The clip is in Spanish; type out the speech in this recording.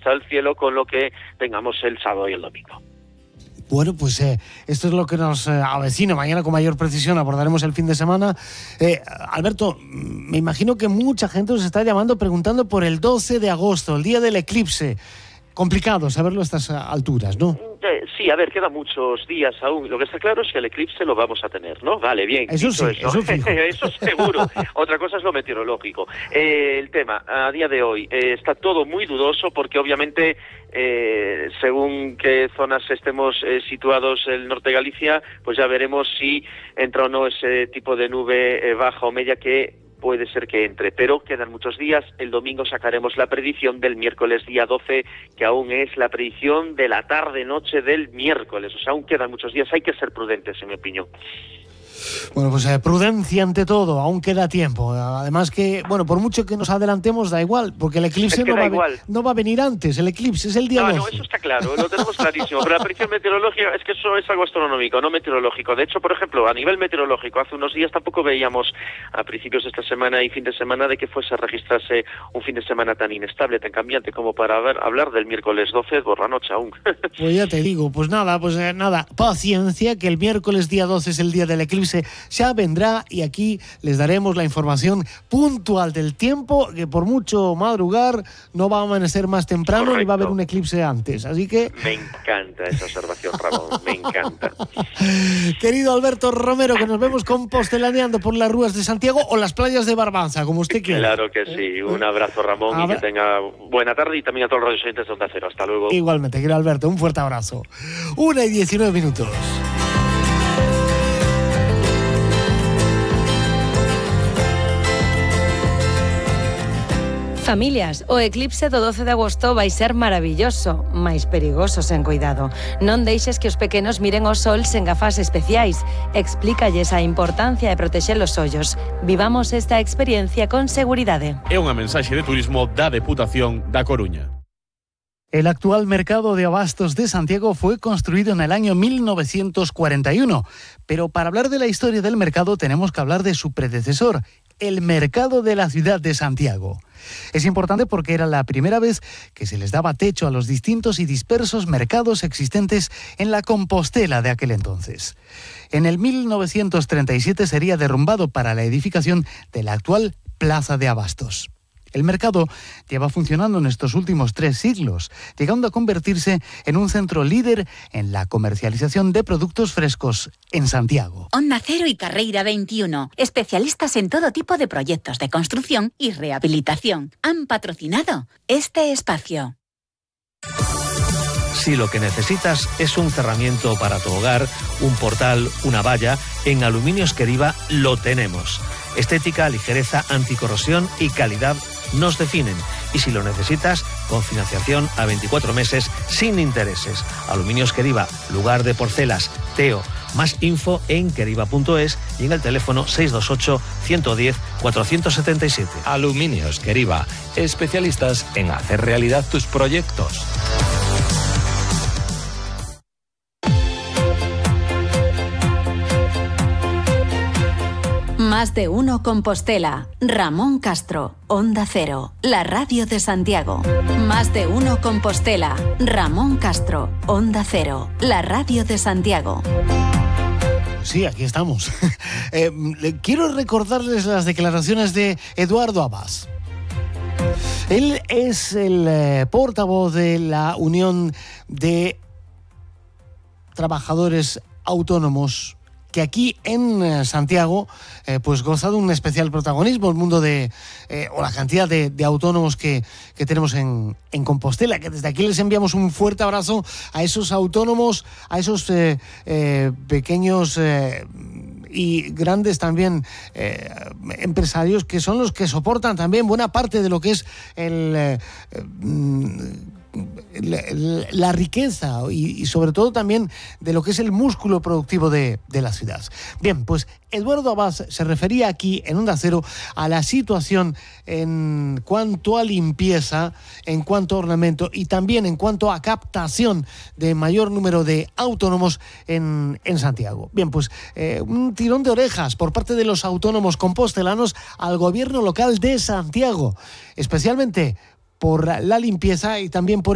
hasta el cielo con lo que tengamos el sábado y el domingo. Bueno, pues esto es lo que nos avecina. Mañana con mayor precisión abordaremos el fin de semana. Alberto, me imagino que mucha gente os está llamando preguntando por el 12 de agosto, el día del eclipse. Complicado saberlo a estas alturas, ¿no? Sí, a ver, quedan muchos días aún. Lo que está claro es que el eclipse lo vamos a tener, ¿no? Vale, bien. Eso sí, eso fijo. Eso seguro. Otra cosa es lo meteorológico. El tema, a día de hoy, está todo muy dudoso porque obviamente, según qué zonas estemos situados en el norte de Galicia, pues ya veremos si entra o no ese tipo de nube baja o media que puede ser que entre, pero quedan muchos días. El domingo sacaremos la predicción del miércoles día 12, que aún es la predicción de la tarde-noche del miércoles. O sea, aún quedan muchos días. Hay que ser prudentes, en mi opinión. Bueno, pues prudencia ante todo, aún queda tiempo. Además que, bueno, por mucho que nos adelantemos, da igual, porque el eclipse no va a venir antes, el eclipse es el día 12. No, eso está claro, lo tenemos clarísimo, pero la predicción meteorológica es que eso es algo astronómico, no meteorológico. De hecho, por ejemplo, a nivel meteorológico, hace unos días tampoco veíamos a principios de esta semana y fin de semana de que fuese a registrarse un fin de semana tan inestable, tan cambiante como para hablar del miércoles 12 por la noche aún. Pues ya te digo, pues nada, paciencia, que el miércoles día 12 es el día del eclipse. Ya vendrá y aquí les daremos la información puntual del tiempo, que por mucho madrugar no va a amanecer más temprano. Correcto. Ni va a haber un eclipse antes, así que... Me encanta esa observación, Ramón, me encanta. Querido Alberto Romero, que nos vemos compostelaneando por las ruas de Santiago o las playas de Barbanza, como usted quiera. Claro que sí, un abrazo, Ramón, y que tenga buena tarde, y también a todos los oyentes de Onda Cero. Hasta luego. Igualmente, querido Alberto, un fuerte abrazo. 1:19. Familias, o eclipse do 12 de agosto vai ser maravilloso, mais perigoso sen cuidado. Non deixes que os pequenos miren o sol sen gafas especiais. Explícalles a importancia de protexer os ollos. Vivamos esta experiencia con seguridade. É unha mensaxe de turismo da Deputación da Coruña. El actual mercado de abastos de Santiago fue construido en el año 1941, pero para hablar de la historia del mercado tenemos que hablar de su predecesor, el mercado de la ciudad de Santiago. Es importante porque era la primera vez que se les daba techo a los distintos y dispersos mercados existentes en la Compostela de aquel entonces. En el 1937 sería derrumbado para la edificación de la actual Plaza de Abastos. El mercado lleva funcionando en estos últimos 3 siglos, llegando a convertirse en un centro líder en la comercialización de productos frescos en Santiago. Onda Cero y Carreira 21, especialistas en todo tipo de proyectos de construcción y rehabilitación, han patrocinado este espacio. Si lo que necesitas es un cerramiento para tu hogar, un portal, una valla, en Aluminios Queriva lo tenemos. Estética, ligereza, anticorrosión y calidad nos definen. Y si lo necesitas, con financiación a 24 meses sin intereses. Aluminios Queriva, lugar de porcelas, Teo. Más info en queriva.es y en el teléfono 628 110 477. Aluminios Queriva, especialistas en hacer realidad tus proyectos. Más de uno Compostela. Ramón Castro, Onda Cero, la radio de Santiago. Más de uno Compostela. Ramón Castro, Onda Cero, la radio de Santiago. Sí, aquí estamos. Quiero recordarles las declaraciones de Eduardo Abás. Él es el portavoz de la Unión de Trabajadores Autónomos, que aquí en Santiago pues goza de un especial protagonismo el mundo de o la cantidad de autónomos que tenemos en Compostela, que desde aquí les enviamos un fuerte abrazo a esos autónomos, a esos pequeños y grandes también empresarios, que son los que soportan también buena parte de lo que es la riqueza y sobre todo también de lo que es el músculo productivo de la ciudad. Bien, pues Eduardo Abás se refería aquí en Onda Cero a la situación en cuanto a limpieza, en cuanto a ornamento y también en cuanto a captación de mayor número de autónomos en Santiago. Bien, pues un tirón de orejas por parte de los autónomos compostelanos al gobierno local de Santiago, especialmente por la limpieza y también por